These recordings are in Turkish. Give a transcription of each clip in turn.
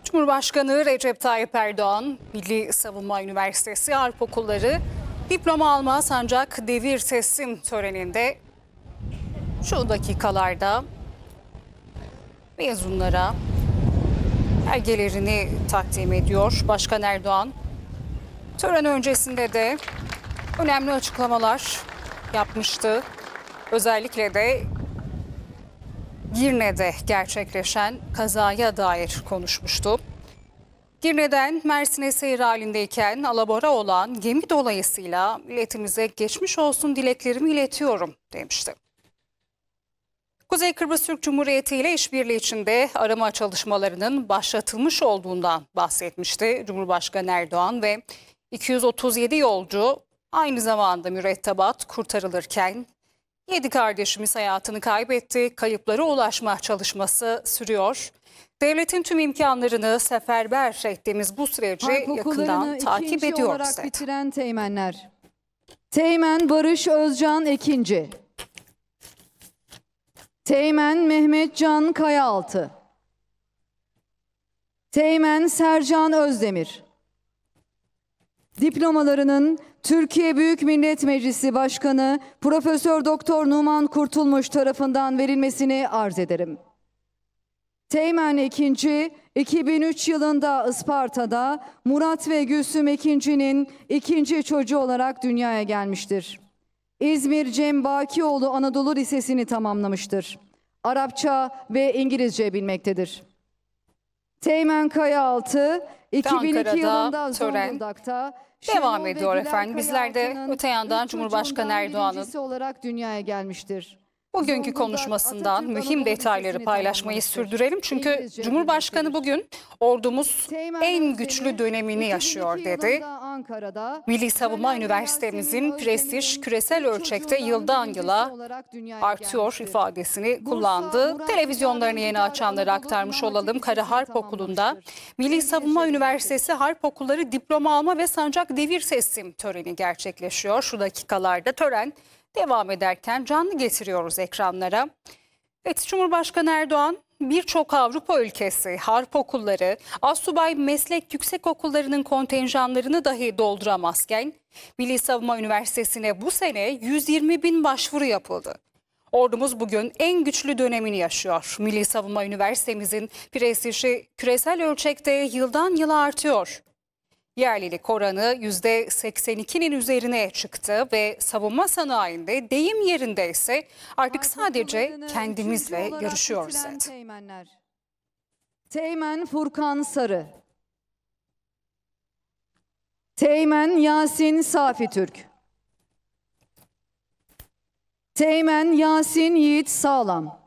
Cumhurbaşkanı Recep Tayyip Erdoğan, Milli Savunma Üniversitesi Harp Okulları diploma almaz ancak devir teslim töreninde şu dakikalarda mezunlara belgelerini takdim ediyor. Başkan Erdoğan tören öncesinde de önemli açıklamalar yapmıştı. Özellikle de Girne'de gerçekleşen kazaya dair konuşmuştu. Girne'den Mersin'e seyir halindeyken alabora olan gemi dolayısıyla milletimize geçmiş olsun dileklerimi iletiyorum demişti. Kuzey Kıbrıs Türk Cumhuriyeti ile işbirliği içinde arama çalışmalarının başlatılmış olduğundan bahsetmişti Cumhurbaşkanı Erdoğan ve 237 yolcu aynı zamanda mürettebat kurtarılırken 7 kardeşimiz hayatını kaybetti. Kayıplara ulaşma çalışması sürüyor. Devletin tüm imkanlarını seferber ettiğimiz bu süreci yakından takip ediyoruz dedi. Bitiren teğmenler. Teğmen Barış Özcan Ekinci. Teğmen Mehmetcan Kayaaltı. Teğmen Sercan Özdemir. Diplomalarının Türkiye Büyük Millet Meclisi Başkanı Profesör Doktor Numan Kurtulmuş tarafından verilmesini arz ederim. Teğmen Ekinci 2003 yılında Isparta'da Murat ve Gülsüm Ekinci'nin ikinci çocuğu olarak dünyaya gelmiştir. İzmir Cem Bakioğlu Anadolu Lisesi'ni tamamlamıştır. Arapça ve İngilizce bilmektedir. Teğmen Kayaaltı 2002 yılında Zonguldak'ta devam ediyor efendim. Bizler de öte yandan Cumhurbaşkanı Erdoğan'ın olarak dünyaya gelmiştir. Bugünkü konuşmasından mühim detayları paylaşmayı sürdürelim. Çünkü Cumhurbaşkanı bugün ordumuz en güçlü dönemini yaşıyor dedi. Milli Savunma Üniversitemizin prestij küresel ölçekte yıldan yıla artıyor ifadesini kullandı. Televizyonlarını yeni açanlara aktarmış olalım. Kara Harp Okulu'nda Milli Savunma Üniversitesi Harp Okulları diploma alma ve sancak devir teslim töreni gerçekleşiyor. Şu dakikalarda tören devam ederken canlı getiriyoruz ekranlara. Evet, Cumhurbaşkanı Erdoğan birçok Avrupa ülkesi harp okulları, astsubay meslek yüksekokullarının kontenjanlarını dahi dolduramazken Milli Savunma Üniversitesi'ne bu sene 120 bin başvuru yapıldı. Ordumuz bugün en güçlü dönemini yaşıyor. Milli Savunma Üniversitemizin prestiji küresel ölçekte yıldan yıla artıyor. Yerlilik oranı %82'nin üzerine çıktı ve savunma sanayinde deyim yerinde ise artık sadece kendimizle yarışıyoruz dedi. Teğmen Furkan Sarı. Teğmen Yasin Safi Türk. Teğmen Yasin Yiğit Sağlam.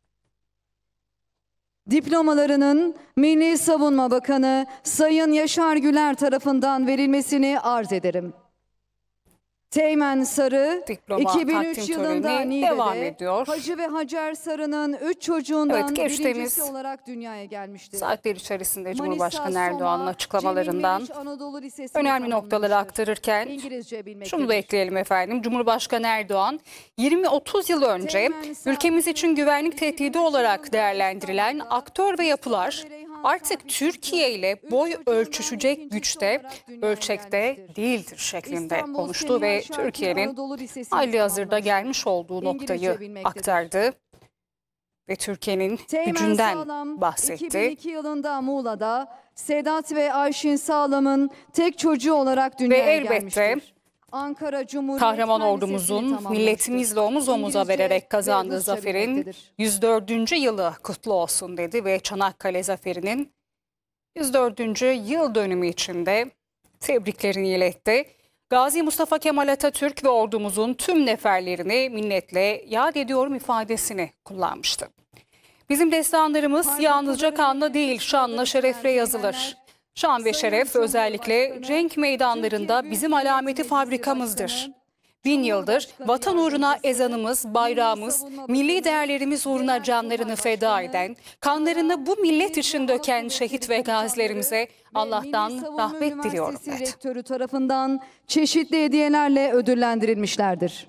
Diplomalarının Milli Savunma Bakanı Sayın Yaşar Güler tarafından verilmesini arz ederim. Teğmen Sarı, diploma 2003 yılında Niğde'de Hacı ve Hacer Sarı'nın 3 çocuğundan birincisi olarak dünyaya gelmiştir. Saatler içerisinde Cumhurbaşkanı Erdoğan'ın açıklamalarından önemli noktaları aktarırken şunu da ekleyelim efendim. Cumhurbaşkanı Erdoğan 20-30 yıl önce ülkemiz için güvenlik tehdidi olarak değerlendirilen aktör ve yapılar artık Türkiye ile boy ölçüşecek güçte, ölçekte değildir şeklinde konuştu ve Türkiye'nin halihazırda gelmiş olduğu noktayı aktardı ve Türkiye'nin gücünden bahsetti. 2002 yılında Muğla'da Sedat ve Ayşin Sağlam'ın tek çocuğu olarak dünyaya gelmiştir. Ve elbette kahraman ordumuzun milletimizle omuz omuza vererek kazandığı zaferin 104. yılı kutlu olsun dedi ve Çanakkale Zaferi'nin 104. yıl dönümü içinde tebriklerini iletti. Gazi Mustafa Kemal Atatürk ve ordumuzun tüm neferlerini minnetle yad ediyorum ifadesini kullanmıştı. Bizim destanlarımız yalnızca kanla değil, şanla, şerefle yazılır. Şan ve şeref özellikle cenk meydanlarında bizim alameti fabrikamızdır. 1000 yıldır vatan uğruna ezanımız, bayrağımız, milli değerlerimiz uğruna canlarını feda eden, kanlarını bu millet için döken şehit ve gazilerimize Allah'tan rahmet diliyorum dedi. Rektörü tarafından çeşitli hediyelerle ödüllendirilmişlerdir.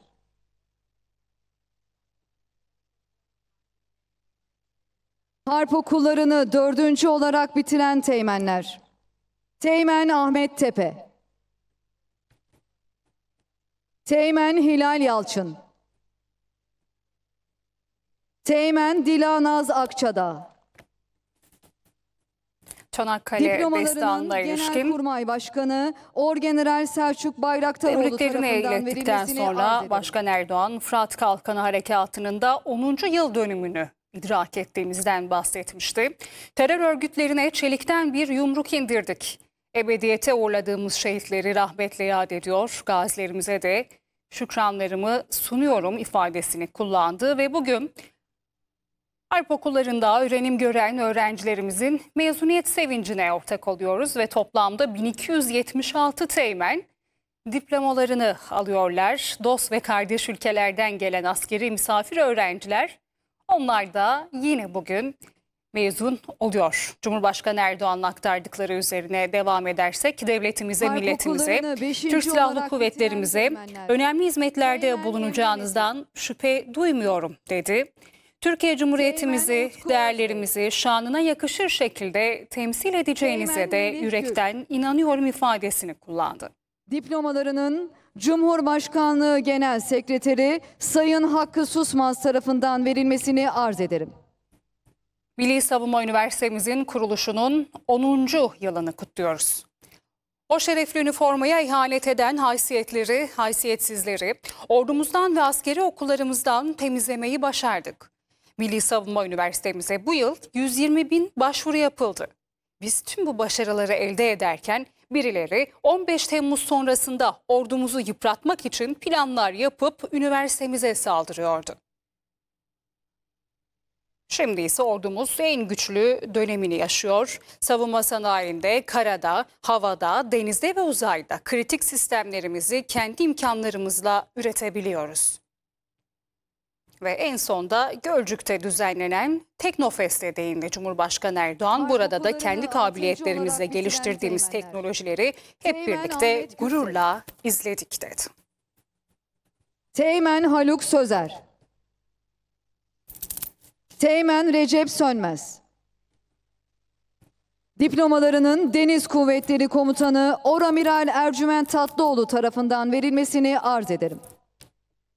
Harp okullarını 4. olarak bitiren teğmenler. Teğmen Ahmet Tepe. Teğmen Hilal Yalçın. Teğmen Dilanaz Akçadağ. Çanakkale Diplomalarının destanına ilişkin Genelkurmay Başkanı Orgeneral Selçuk Bayraktaroğlu tebriklerini tarafından ilettikten verilmesini arz sonra ederim. Başkan Erdoğan, Fırat Kalkanı Harekatı'nın da 10. yıl dönümünü idrak ettiğimizden bahsetmişti. Terör örgütlerine çelikten bir yumruk indirdik. Ebediyete uğurladığımız şehitleri rahmetle yad ediyor. Gazilerimize de şükranlarımı sunuyorum ifadesini kullandı ve bugün harp okullarında öğrenim gören öğrencilerimizin mezuniyet sevincine ortak oluyoruz ve toplamda 1276 teğmen diplomalarını alıyorlar. Dost ve kardeş ülkelerden gelen askeri misafir öğrenciler, onlar da yine bugün mezun oluyor. Cumhurbaşkanı Erdoğan'ın aktardıkları üzerine devam edersek devletimize, Harp milletimize, okullarını 5. Türk Silahlı olarak Kuvvetlerimize bitiren teğmenler. önemli hizmetlerde Teğmen bulunacağınızdan şüphe duymuyorum dedi. Türkiye Cumhuriyetimizi, Teğmen Utku değerlerimizi şanına yakışır şekilde temsil edeceğinize Teğmen de Melih Gül. yürekten inanıyorum ifadesini kullandı. Diplomalarının Cumhurbaşkanlığı Genel Sekreteri Sayın Hakkı Susmaz tarafından verilmesini arz ederim. Milli Savunma Üniversitemizin kuruluşunun 10. yılını kutluyoruz. O şerefli üniformaya ihanet eden haysiyetleri, haysiyetsizleri ordumuzdan ve askeri okullarımızdan temizlemeyi başardık. Milli Savunma Üniversitemize bu yıl 120.000 başvuru yapıldı. Biz tüm bu başarıları elde ederken birileri 15 Temmuz sonrasında ordumuzu yıpratmak için planlar yapıp üniversitemize saldırıyordu. Şimdi ise ordumuz en güçlü dönemini yaşıyor. Savunma sanayinde, karada, havada, denizde ve uzayda kritik sistemlerimizi kendi imkanlarımızla üretebiliyoruz. Ve en sonda Gölcük'te düzenlenen Teknofest'e değindi Cumhurbaşkanı Erdoğan. Harp Burada da okullarını kendi 6. kabiliyetlerimizle olarak bitiren geliştirdiğimiz teğmenler. teknolojileri hep Teğmen birlikte Ahmet gururla izledik dedi. Teğmen Haluk Sözer. Teğmen Recep Sönmez. Diplomalarının Deniz Kuvvetleri Komutanı Oramiral Ercüment Tatlıoğlu tarafından verilmesini arz ederim.